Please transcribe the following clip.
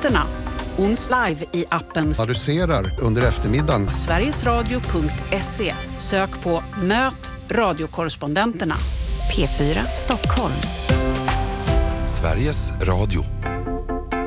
Korrespondenterna. Ons live i appen Adresserar under eftermiddagen. Sverigesradio.se. Sök på Möt radiokorrespondenterna. P4 Stockholm. Sveriges Radio.